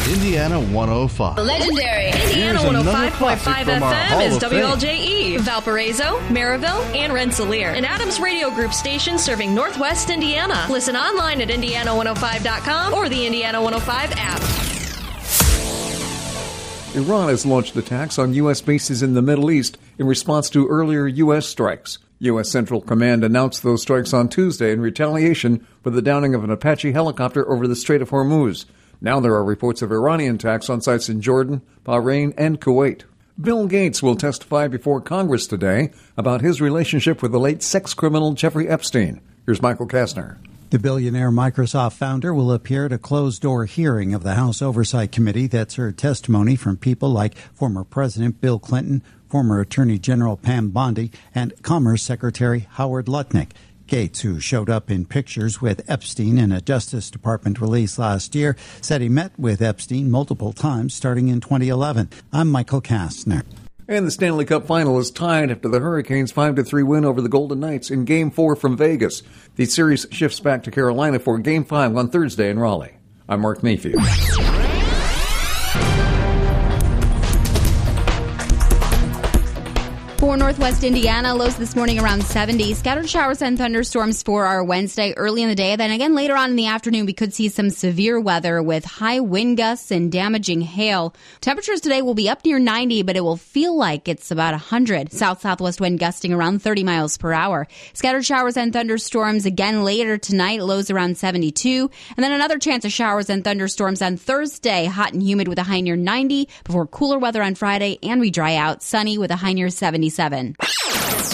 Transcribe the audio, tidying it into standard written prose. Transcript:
Indiana 105. Legendary Indiana 105.5 FM is WLJE, Valparaiso, Maryville, and Rensselaer. An Adams Radio Group station serving Northwest Indiana. Listen online at Indiana105.com or the Indiana 105 app. Iran has launched attacks on U.S. bases in the Middle East in response to earlier U.S. strikes. U.S. Central Command announced those strikes on Tuesday in retaliation for the downing of an Apache helicopter over the Strait of Hormuz. Now there are reports of Iranian attacks on sites in Jordan, Bahrain, and Kuwait. Bill Gates will testify before Congress today about his relationship with the late sex criminal Jeffrey Epstein. Here's Michael Kastner. The billionaire Microsoft founder will appear at a closed-door hearing of the House Oversight Committee that's heard testimony from people like former President Bill Clinton, former Attorney General Pam Bondi, and Commerce Secretary Howard Lutnick. Gates, who showed up in pictures with Epstein in a Justice Department release last year, said he met with Epstein multiple times starting in 2011. I'm Michael Kastner. And the Stanley Cup final is tied after the Hurricanes' 5-3 win over the Golden Knights in Game 4 from Vegas. The series shifts back to Carolina for Game 5 on Thursday in Raleigh. I'm Mark Mayfield. For Northwest Indiana, lows this morning around 70. Scattered showers and thunderstorms for our Wednesday early in the day. Then again later on in the afternoon, we could see some severe weather with high wind gusts and damaging hail. Temperatures today will be up near 90, but it will feel like it's about 100. South-southwest wind gusting around 30 miles per hour. Scattered showers and thunderstorms again later tonight, lows around 72. And then another chance of showers and thunderstorms on Thursday, hot and humid with a high near 90, before cooler weather on Friday, and we dry out, sunny with a high near 77.